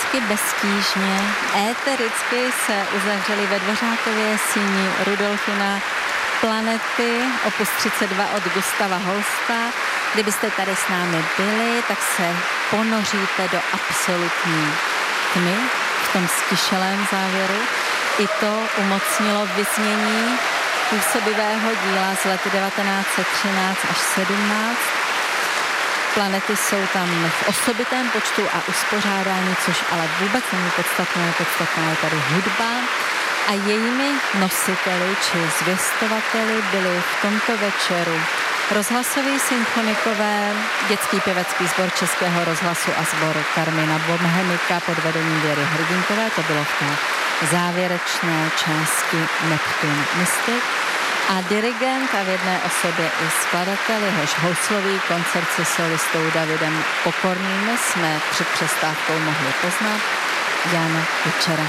zpátky beztížně, étericky se uzavřely ve Dvořákově síni Rudolfina Planety, opus 32 od Gustava Holsta. Kdybyste tady s námi byli, tak se ponoříte do absolutní tmy v tom stišelém závěru. I to umocnilo vyznění působivého díla z let 1913 až 17. Planety jsou tam v osobitém počtu a uspořádání, což ale vůbec není podstatné. Podstatná je tady hudba a jejími nositeli či zvěstovateli byli v tomto večeru rozhlasoví symfonikové, dětský pěvecký sbor Českého rozhlasu a sbor Karmina Bohemika pod vedením Věry Hrdinkové, to bylo v té závěrečné části Neptun Mystic, a dirigent a v jedné osobě i skladatel, jehož houslový koncert se solistou Davidem Pokorným jsme před přestávkou mohli poznat, Jan Kučera.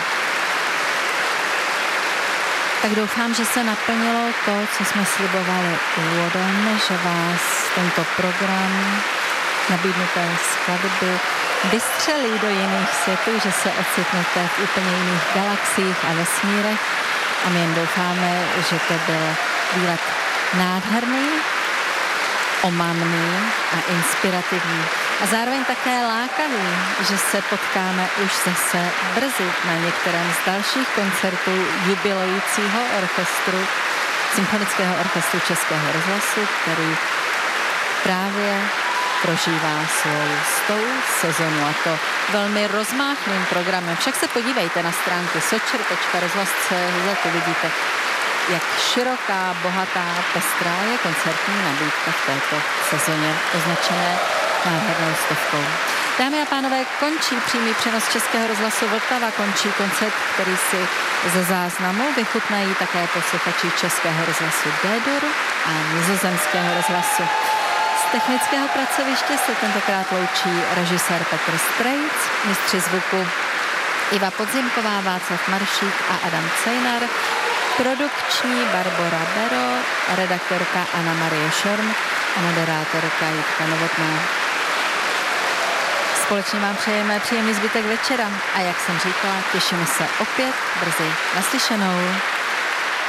Tak doufám, že se naplnilo to, co jsme slibovali úvodem, že vás tento program nabídnuté skladby vystřelí do jiných světů, že se ocitnete v úplně jiných galaxiích a vesmírech. A my jen doufáme, že to byl výlet nádherný, omamný a inspirativní. A zároveň také lákavý, že se potkáme už zase brzy na některém z dalších koncertů jubilujícího orchestru, Symfonického orchestru Českého rozhlasu, který právě prožívá svou 100. sezonu, a to velmi rozmáchlým programem. Však se podívejte na stránky sočer.rozhlas.cz, tu vidíte, jak široká, bohatá, pestrá je koncertní nabídka v této sezóně, označené nádhernou 100. Dámy a pánové, končí přímý přenos Českého rozhlasu Vltava, končí koncert, který si ze záznamu vychutnají také posluchači Českého rozhlasu D-Dur a Nizozemského rozhlasu. Z technického pracoviště se tentokrát loučí režisér Petr Strejc, mistři zvuku Iva Podzimková, Václav Maršík a Adam Cejnar, produkční Barbora Bero, redaktorka Anna Marie Šorm a moderátorka Jitka Novotná. Společně vám přejeme příjemný zbytek večera a jak jsem říkala, těšíme se opět brzy naslyšenou.